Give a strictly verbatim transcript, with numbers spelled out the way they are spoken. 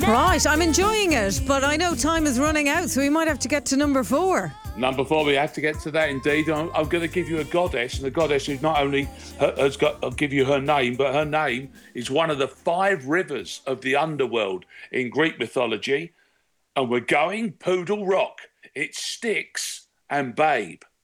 Right, I'm enjoying it, but I know time is running out, so we might have to get to number four. Number four, we have to get to that indeed. I'm, I'm going to give you a goddess, and the goddess who not only ha- has got, I'll give you her name, but her name is one of the five rivers of the underworld in Greek mythology. And we're going Poodle Rock. It's Styx and Babe.